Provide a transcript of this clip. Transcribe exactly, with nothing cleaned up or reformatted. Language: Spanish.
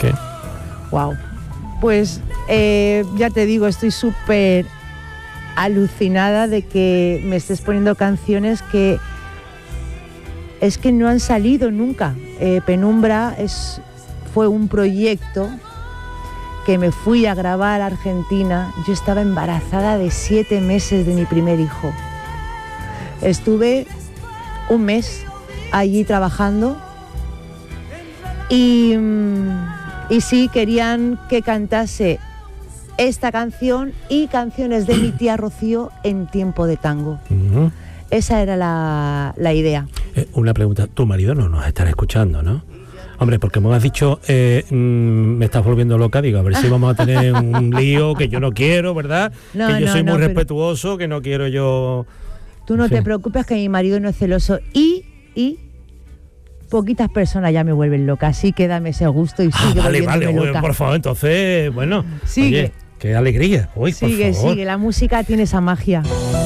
¿Qué? Wow. Pues eh, ya te digo, estoy súper alucinada de que me estés poniendo canciones que es que no han salido nunca. Eh, Penumbra es, fue un proyecto que me fui a grabar a Argentina. Yo estaba embarazada de siete meses de mi primer hijo. Estuve un mes allí trabajando y, y sí, querían que cantase esta canción y canciones de mi tía Rocío en tiempo de tango. Uh-huh. Esa era la, la idea. Eh, una pregunta, tu marido no nos estará escuchando, ¿no? Hombre, porque me has dicho, eh, mmm, me estás volviendo loca, digo, a ver si vamos a tener un lío que yo no quiero, ¿verdad? No, que yo no, soy no, muy pero... respetuoso, que no quiero yo... Tú no en fin. te preocupes, que mi marido no es celoso y, y poquitas personas ya me vuelven loca, así que dame ese gusto y sigue ah, vale, volviéndome vale, loca. Por favor, entonces, bueno, sigue. Oye, qué alegría. Uy, sigue, por favor. sigue, la música tiene esa magia.